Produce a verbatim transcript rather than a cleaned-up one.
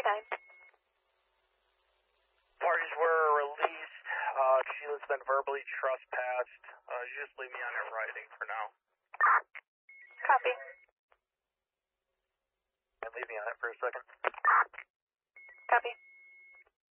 nine. Parties were released. Uh, Sheila's been verbally trespassed. Uh, you just leave me on it writing for now. Copy. And leave me on it for a second. Copy.